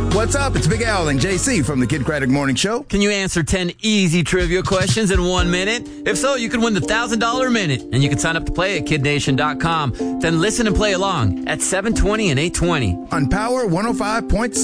What's up? It's Big Al and JC from the Kid Craddock Morning Show. Can you answer 10 easy trivia questions in 1 minute? If so, you can win the $1,000 minute. And you can sign up to play at KidNation.com. Then listen and play along at 7:20 and 8:20. On Power 105.7.